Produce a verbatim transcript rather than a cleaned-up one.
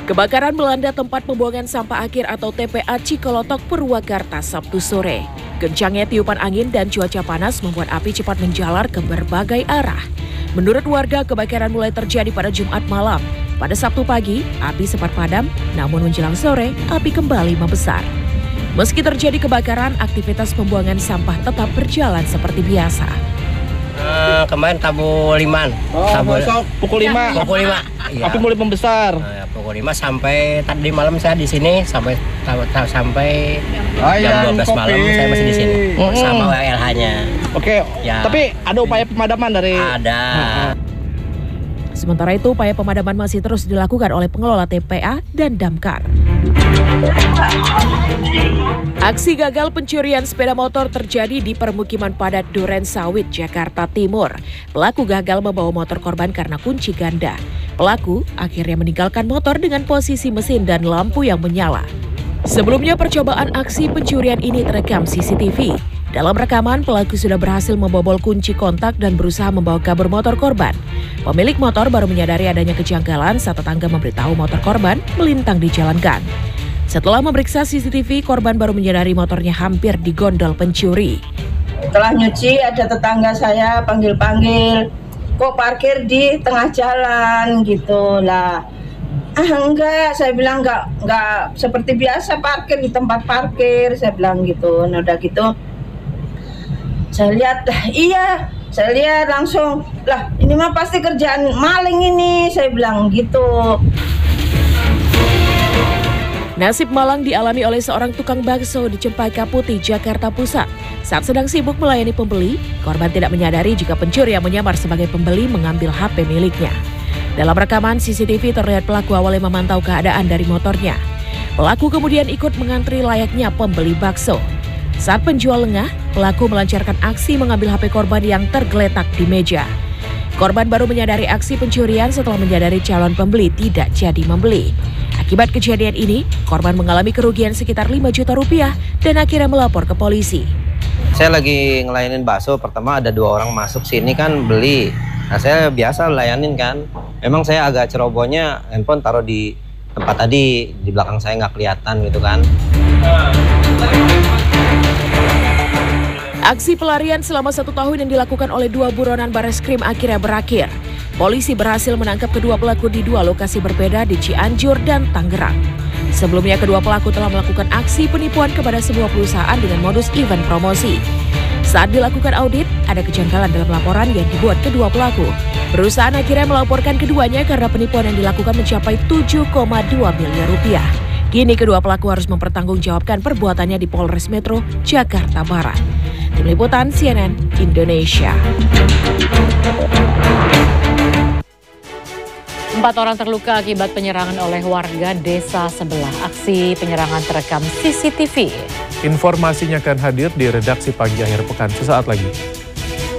Kebakaran melanda tempat pembuangan sampah akhir atau T P A Cikolotok, Purwakarta, Sabtu sore. Kencangnya tiupan angin dan cuaca panas membuat api cepat menjalar ke berbagai arah. Menurut warga, kebakaran mulai terjadi pada Jumat malam. Pada Sabtu pagi, api sempat padam, namun menjelang sore, api kembali membesar. Meski terjadi kebakaran, aktivitas pembuangan sampah tetap berjalan seperti biasa. Uh, kemarin tabu liman. Oh, tabu, besok pukul lima. Pukul lima. Ya. Api mulai membesar. Uh, pukul lima sampai tadi malam saya di sini sampai sampai Ayang, jam dua belas kopi. malam saya masih di sini Mm-hmm. sama W L H-nya. Oke. Ya. Tapi ada upaya pemadaman dari Ada. Sementara itu, upaya pemadaman masih terus dilakukan oleh pengelola T P A dan Damkar. Aksi gagal pencurian sepeda motor terjadi di permukiman padat Duren Sawit, Jakarta Timur. Pelaku gagal membawa motor korban karena kunci ganda. Pelaku akhirnya meninggalkan motor dengan posisi mesin dan lampu yang menyala. Sebelumnya percobaan aksi pencurian ini terekam C C T V. Dalam rekaman, pelaku sudah berhasil membobol kunci kontak dan berusaha membawa kabur motor korban. Pemilik motor baru menyadari adanya kejanggalan saat tetangga memberitahu motor korban melintang di jalan gang. Setelah memeriksa C C T V, korban baru menyadari motornya hampir digondol pencuri. Setelah nyuci, ada tetangga saya panggil-panggil, kok parkir di tengah jalan gitu lah. Ah enggak, saya bilang enggak, enggak seperti biasa parkir di tempat parkir, saya bilang gitu. Nah udah gitu, saya lihat, lah iya, saya lihat langsung, lah ini mah pasti kerjaan maling ini, saya bilang gitu. Nasib malang dialami oleh seorang tukang bakso di Cempaka Putih, Jakarta Pusat. Saat sedang sibuk melayani pembeli, korban tidak menyadari jika pencuri yang menyamar sebagai pembeli mengambil H P miliknya. Dalam rekaman C C T V terlihat pelaku awalnya memantau keadaan dari motornya. Pelaku kemudian ikut mengantri layaknya pembeli bakso. Saat penjual lengah, pelaku melancarkan aksi mengambil H P korban yang tergeletak di meja. Korban baru menyadari aksi pencurian setelah menyadari calon pembeli tidak jadi membeli. Akibat kejadian ini, korban mengalami kerugian sekitar lima juta rupiah dan akhirnya melapor ke polisi. Saya lagi ngelayanin bakso, pertama ada dua orang masuk sini kan beli. Nah saya biasa layanin kan, memang saya agak cerobohnya handphone taruh di tempat tadi, di belakang saya nggak kelihatan gitu kan. Aksi pelarian selama satu tahun yang dilakukan oleh dua buronan Bareskrim akhirnya berakhir. Polisi berhasil menangkap kedua pelaku di dua lokasi berbeda di Cianjur dan Tangerang. Sebelumnya kedua pelaku telah melakukan aksi penipuan kepada sebuah perusahaan dengan modus event promosi. Saat dilakukan audit, ada kejanggalan dalam laporan yang dibuat kedua pelaku. Perusahaan akhirnya melaporkan keduanya karena penipuan yang dilakukan mencapai tujuh koma dua miliar rupiah. Kini kedua pelaku harus mempertanggungjawabkan perbuatannya di Polres Metro, Jakarta Barat. Tim Liputan C N N Indonesia. Empat orang terluka akibat penyerangan oleh warga desa sebelah. Aksi penyerangan terekam C C T V. Informasinya akan hadir di redaksi pagi akhir pekan sesaat lagi.